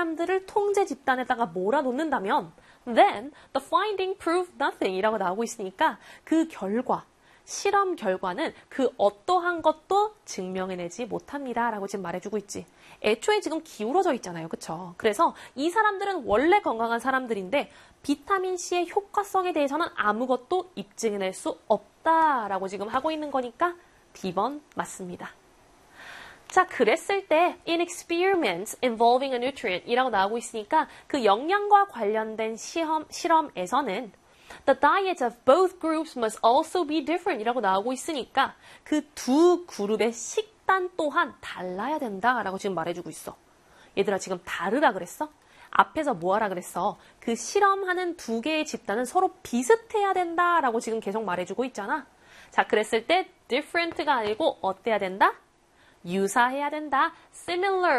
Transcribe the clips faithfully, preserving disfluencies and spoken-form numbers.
사람들을 통제 집단에다가 몰아놓는다면 then the finding proved nothing 이라고 나오고 있으니까 그 결과, 실험 결과는 그 어떠한 것도 증명해내지 못합니다 라고 지금 말해주고 있지. 애초에 지금 기울어져 있잖아요. 그쵸? 그래서 이 사람들은 원래 건강한 사람들인데 비타민C의 효과성에 대해서는 아무것도 입증해낼 수 없다라고 지금 하고 있는 거니까 디 번 맞습니다. 자, 그랬을 때 in experiments involving a nutrient 이라고 나오고 있으니까 그 영양과 관련된 시험, 실험에서는 the diets of both groups must also be different 이라고 나오고 있으니까 그 두 그룹의 식단 또한 달라야 된다라고 지금 말해주고 있어. 얘들아 지금 다르라 그랬어? 앞에서 뭐 하라 그랬어? 그 실험하는 두 개의 집단은 서로 비슷해야 된다라고 지금 계속 말해주고 있잖아. 자, 그랬을 때 different가 아니고 어때야 된다? 유사해야 된다. similar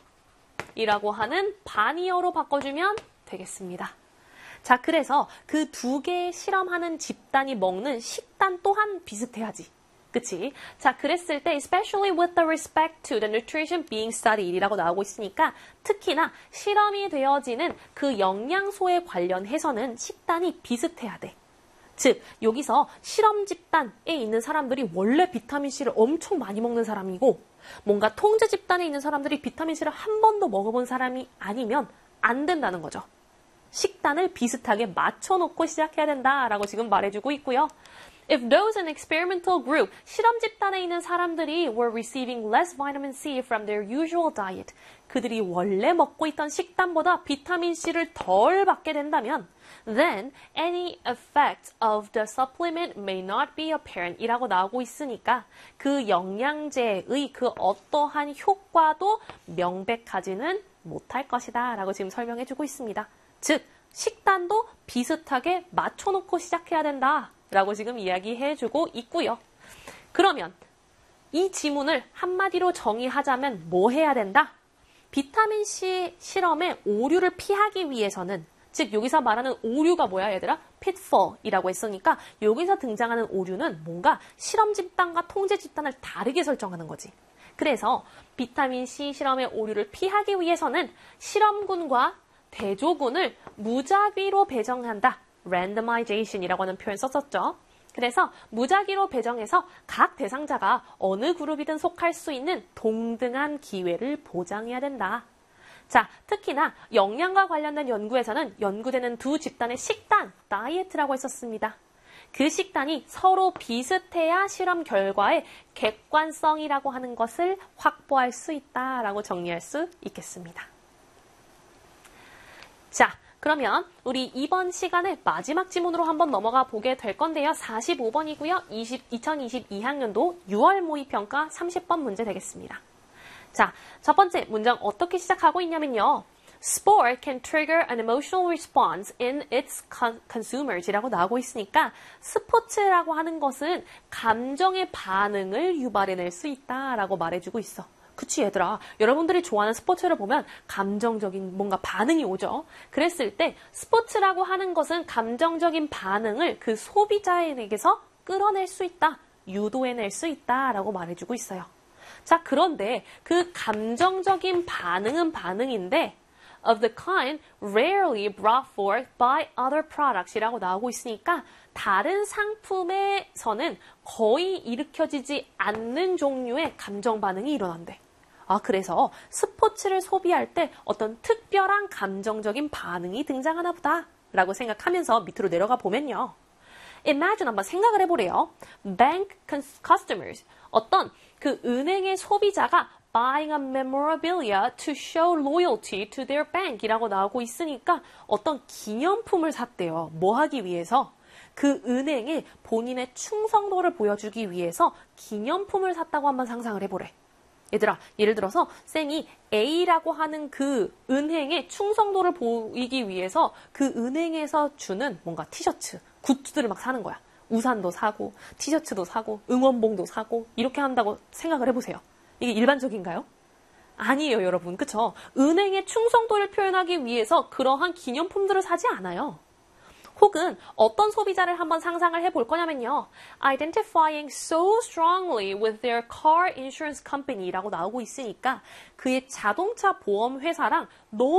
이라고 하는 반이어로 바꿔주면 되겠습니다. 자, 그래서 그 두 개의 실험하는 집단이 먹는 식단 또한 비슷해야지. 그치? 자, 그랬을 때 especially with the respect to the nutrition being studied 이라고 나오고 있으니까 특히나 실험이 되어지는 그 영양소에 관련해서는 식단이 비슷해야 돼. 즉, 여기서 실험 집단에 있는 사람들이 원래 비타민C를 엄청 많이 먹는 사람이고 뭔가 통제 집단에 있는 사람들이 비타민C를 한 번도 먹어본 사람이 아니면 안 된다는 거죠. 식단을 비슷하게 맞춰놓고 시작해야 된다라고 지금 말해주고 있고요. If those in experimental group, 실험 집단에 있는 사람들이 were receiving less vitamin C from their usual diet, 그들이 원래 먹고 있던 식단보다 비타민C를 덜 받게 된다면 then any effect of the supplement may not be apparent 이라고 나오고 있으니까 그 영양제의 그 어떠한 효과도 명백하지는 못할 것이다 라고 지금 설명해주고 있습니다. 즉, 식단도 비슷하게 맞춰놓고 시작해야 된다 라고 지금 이야기해주고 있고요. 그러면 이 지문을 한마디로 정의하자면 뭐 해야 된다? 비타민C 실험의 오류를 피하기 위해서는 즉 여기서 말하는 오류가 뭐야 얘들아? pitfall이라고 했으니까 여기서 등장하는 오류는 뭔가 실험 집단과 통제 집단을 다르게 설정하는 거지. 그래서 비타민C 실험의 오류를 피하기 위해서는 실험군과 대조군을 무작위로 배정한다. randomization이라고 하는 표현 썼었죠. 그래서 무작위로 배정해서 각 대상자가 어느 그룹이든 속할 수 있는 동등한 기회를 보장해야 된다. 자, 특히나 영양과 관련된 연구에서는 연구되는 두 집단의 식단, 다이어트라고 했었습니다. 그 식단이 서로 비슷해야 실험 결과의 객관성이라고 하는 것을 확보할 수 있다라고 정리할 수 있겠습니다. 자, 그러면 우리 이번 시간의 마지막 지문으로 한번 넘어가 보게 될 건데요. 사십오 번이고요. 이천이십이 학년도 유월 모의평가 삼십 번 문제 되겠습니다. 자, 첫 번째 문장 어떻게 시작하고 있냐면요. Sport can trigger an emotional response in its consumers 이라고 나오고 있으니까 스포츠라고 하는 것은 감정의 반응을 유발해낼 수 있다라고 말해주고 있어. 그치 얘들아, 여러분들이 좋아하는 스포츠를 보면 감정적인 뭔가 반응이 오죠. 그랬을 때 스포츠라고 하는 것은 감정적인 반응을 그 소비자에게서 끌어낼 수 있다, 유도해낼 수 있다라고 말해주고 있어요. 자, 그런데 그 감정적인 반응은 반응인데 of the kind rarely brought forth by other products 이라고 나오고 있으니까 다른 상품에서는 거의 일으켜지지 않는 종류의 감정 반응이 일어난대. 아, 그래서 스포츠를 소비할 때 어떤 특별한 감정적인 반응이 등장하나 보다 라고 생각하면서 밑으로 내려가 보면요. Imagine 한번 생각을 해보래요. Bank customers, 어떤 그 은행의 소비자가 buying a memorabilia to show loyalty to their bank 이라고 나오고 있으니까 어떤 기념품을 샀대요. 뭐 하기 위해서? 그 은행에 본인의 충성도를 보여주기 위해서 기념품을 샀다고 한번 상상을 해보래. 얘들아, 예를 들어서 쌤이 A라고 하는 그 은행의 충성도를 보이기 위해서 그 은행에서 주는 뭔가 티셔츠, 굿즈들을 막 사는 거야. 우산도 사고, 티셔츠도 사고, 응원봉도 사고 이렇게 한다고 생각을 해보세요. 이게 일반적인가요? 아니에요, 여러분. 그쵸? 은행의 충성도를 표현하기 위해서 그러한 기념품들을 사지 않아요. 혹은 어떤 소비자를 한번 상상을 해볼 거냐면요. Identifying so strongly with their car insurance company 라고 나오고 있으니까 그의 자동차 보험 회사랑 너무